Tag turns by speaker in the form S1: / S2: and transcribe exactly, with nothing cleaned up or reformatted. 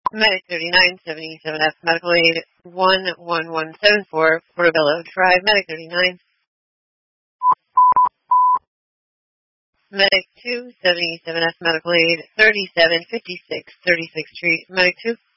S1: Medic thirty-nine seventy-seven F, medical aid one one one seven four, Portobello Drive, Medic thirty-nine. Medic two seventy-seven F, medical aid thirty-seven fifty-six, thirty-sixth Street, Medic two.